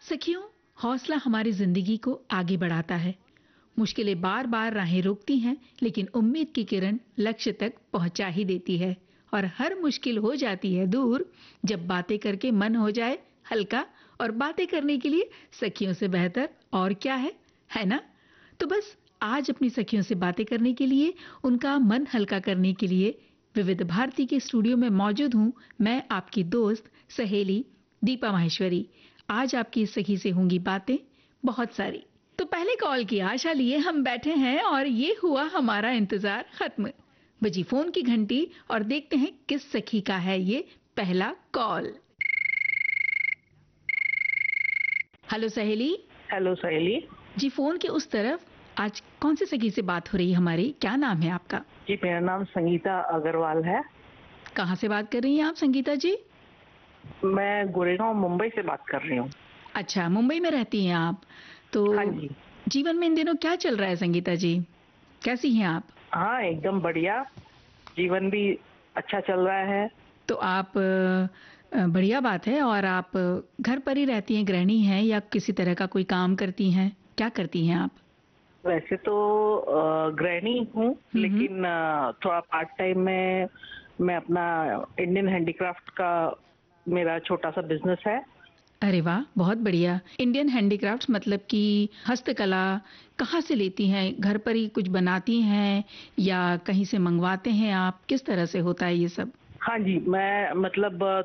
सखियों, हौसला हमारी जिंदगी को आगे बढ़ाता है। मुश्किलें बार बार राहें रोकती हैं, लेकिन उम्मीद की किरण लक्ष्य तक पहुंचा ही देती है। और हर मुश्किल हो जाती है दूर जब बातें करके मन हो जाए हल्का। और बातें करने के लिए सखियों से बेहतर और क्या है ना? तो बस आज अपनी सखियों से बातें करने के लिए, उनका मन हल्का करने के लिए विविध भारती के स्टूडियो में मौजूद हूं मैं, आपकी दोस्त सहेली दीपा माहेश्वरी। आज आपकी इस सखी से होंगी बातें बहुत सारी। तो पहले कॉल की आशा लिए हम बैठे हैं और ये हुआ हमारा इंतजार खत्म। बजी फोन की घंटी और देखते हैं किस सखी का है ये पहला कॉल। हेलो सहेली। हेलो सहेली। जी, फोन के उस तरफ आज कौन सी सखी से बात हो रही है हमारी? क्या नाम है आपका? जी, मेरा नाम संगीता अग्रवाल है। कहाँ से बात कर रही हैं आप संगीता जी? मैं गोरेगांव मुंबई से बात कर रही हूँ। अच्छा, मुंबई में रहती हैं आप। तो हाँ जी। जीवन में इन दिनों क्या चल रहा है संगीता जी? कैसी हैं आप? हाँ, एकदम बढ़िया। जीवन भी अच्छा चल रहा है। तो आप बढ़िया बात है। और आप घर पर ही रहती हैं, गृहिणी हैं या किसी तरह का कोई काम करती हैं? क्या करती हैं आप? वैसे तो गृहिणी हूँ, लेकिन थोड़ा पार्ट टाइम में मैं अपना इंडियन हैंडीक्राफ्ट का मेरा छोटा सा बिजनेस है। अरे वाह, बहुत बढ़िया। इंडियन हैंडीक्राफ्ट्स मतलब कि हस्तकला कहाँ से लेती हैं? घर पर ही कुछ बनाती हैं या कहीं से मंगवाते हैं आप? किस तरह से होता है ये सब? हाँ जी, मैं मतलब